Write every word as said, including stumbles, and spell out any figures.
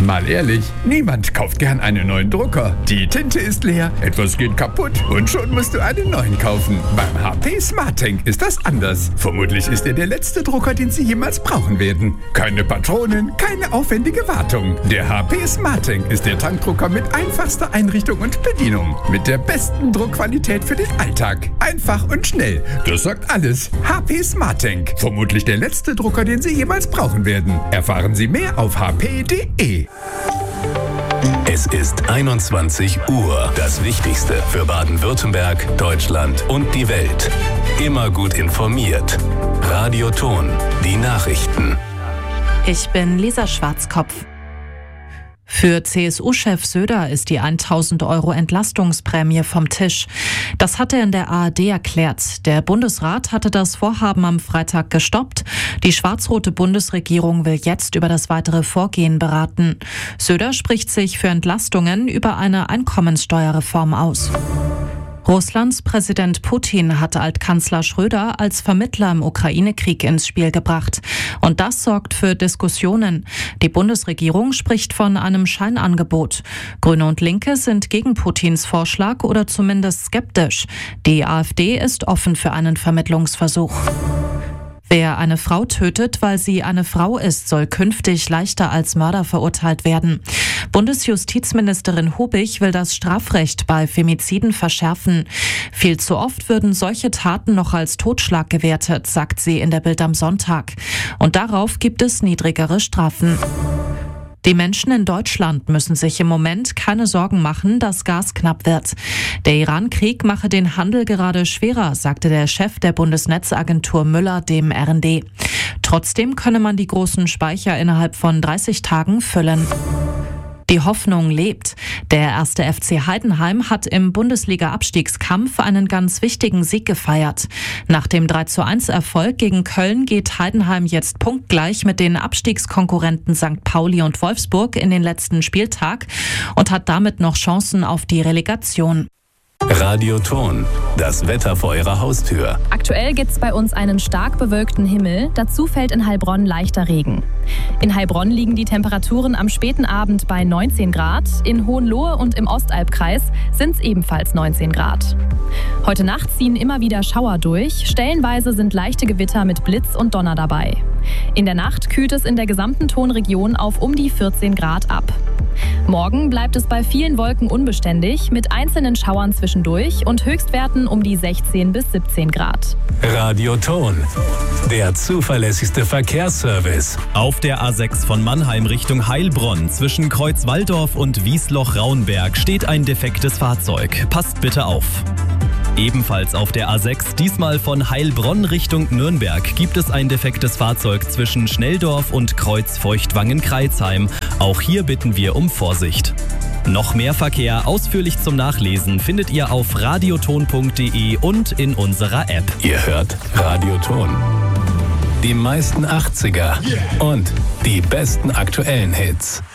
Mal ehrlich, niemand kauft gern einen neuen Drucker. Die Tinte ist leer, etwas geht kaputt und schon musst du einen neuen kaufen. Beim H P SmartTank ist das anders. Vermutlich ist er der letzte Drucker, den Sie jemals brauchen werden. Keine Patronen, keine aufwendige Wartung. Der H P SmartTank ist der Tankdrucker mit einfachster Einrichtung und Bedienung. Mit der besten Druckqualität für den Alltag. Einfach und schnell. Das sagt alles. H P SmartTank. Vermutlich der letzte Drucker, den Sie jemals brauchen werden. Erfahren Sie mehr auf h p punkt d e. Es ist einundzwanzig Uhr. Das Wichtigste für Baden-Württemberg, Deutschland und die Welt. Immer gut informiert. Radio Ton, die Nachrichten. Ich bin Lisa Schwarzkopf. Für C S U-Chef Söder ist die tausend Euro Entlastungsprämie vom Tisch. Das hat er in der A R D erklärt. Der Bundesrat hatte das Vorhaben am Freitag gestoppt. Die schwarz-rote Bundesregierung will jetzt über das weitere Vorgehen beraten. Söder spricht sich für Entlastungen über eine Einkommenssteuerreform aus. Russlands Präsident Putin hat Altkanzler Schröder als Vermittler im Ukraine-Krieg ins Spiel gebracht. Und das sorgt für Diskussionen. Die Bundesregierung spricht von einem Scheinangebot. Grüne und Linke sind gegen Putins Vorschlag oder zumindest skeptisch. Die AfD ist offen für einen Vermittlungsversuch. Wer eine Frau tötet, weil sie eine Frau ist, soll künftig leichter als Mörder verurteilt werden. Bundesjustizministerin Hubig will das Strafrecht bei Femiziden verschärfen. Viel zu oft würden solche Taten noch als Totschlag gewertet, sagt sie in der Bild am Sonntag. Und darauf gibt es niedrigere Strafen. Die Menschen in Deutschland müssen sich im Moment keine Sorgen machen, dass Gas knapp wird. Der Iran-Krieg mache den Handel gerade schwerer, sagte der Chef der Bundesnetzagentur Müller dem R N D. Trotzdem könne man die großen Speicher innerhalb von dreißig Tagen füllen. Die Hoffnung lebt. Der erste F C Heidenheim hat im Bundesliga-Abstiegskampf einen ganz wichtigen Sieg gefeiert. Nach dem drei zu eins Erfolg gegen Köln geht Heidenheim jetzt punktgleich mit den Abstiegskonkurrenten Sankt Pauli und Wolfsburg in den letzten Spieltag und hat damit noch Chancen auf die Relegation. Radio Ton, das Wetter vor Ihrer Haustür. Aktuell gibt es bei uns einen stark bewölkten Himmel. Dazu fällt in Heilbronn leichter Regen. In Heilbronn liegen die Temperaturen am späten Abend bei neunzehn Grad. In Hohenlohe und im Ostalbkreis sind es ebenfalls neunzehn Grad. Heute Nacht ziehen immer wieder Schauer durch. Stellenweise sind leichte Gewitter mit Blitz und Donner dabei. In der Nacht kühlt es in der gesamten Tonregion auf um die vierzehn Grad ab. Morgen bleibt es bei vielen Wolken unbeständig, mit einzelnen Schauern zwischendurch und Höchstwerten um die sechzehn bis siebzehn Grad. Radio Ton, der zuverlässigste Verkehrsservice. Auf der A sechs von Mannheim Richtung Heilbronn zwischen Kreuzwaldorf und Wiesloch-Raunberg steht ein defektes Fahrzeug. Passt bitte auf. Ebenfalls auf der A sechs, diesmal von Heilbronn Richtung Nürnberg, gibt es ein defektes Fahrzeug zwischen Schnelldorf und Kreuz-Feuchtwangen-Kreilsheim. Auch hier bitten wir um Vorsicht. Noch mehr Verkehr ausführlich zum Nachlesen findet ihr auf radioton punkt de und in unserer App. Ihr hört Radio Ton. Die meisten achtziger und die besten aktuellen Hits.